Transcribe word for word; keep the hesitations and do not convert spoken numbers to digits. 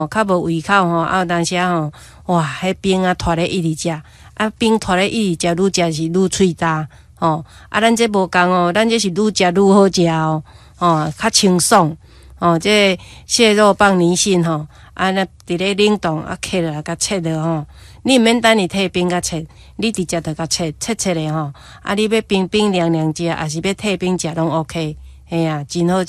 较无胃口吼，啊有当时啊吼，哇，迄冰啊拖咧一直食，啊冰拖咧一直食，愈食是愈喙焦，吼，啊咱这无共哦，咱这是愈食愈好食哦，吼，较清爽，哦，这蟹肉棒泥性吼，啊那伫咧冷冻啊刻落甲切落吼，你毋免等伊退冰甲切，你直接着甲切切切咧吼，啊你要冰冰凉凉食，还是要退冰食拢 OK， 嘿啊，真好食。